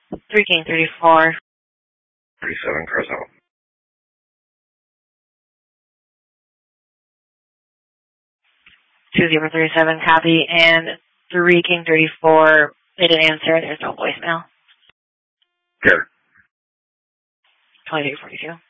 3 King 34. 37, cars out. 2037, copy. And 3 King 34, they didn't answer. There's no voicemail. Good. 2242.